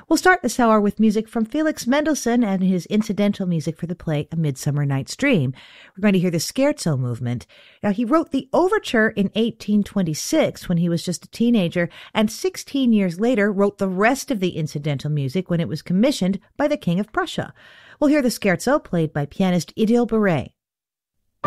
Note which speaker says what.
Speaker 1: We'll start this hour with music from Felix Mendelssohn and his incidental music for the play A Midsummer Night's Dream. We're going to hear the Scherzo movement. Now, he wrote the overture in 1826 when he was just a teenager, and 16 years later wrote the rest of the incidental music when it was commissioned by the King of Prussia. We'll hear the Scherzo played by pianist Idil Beret.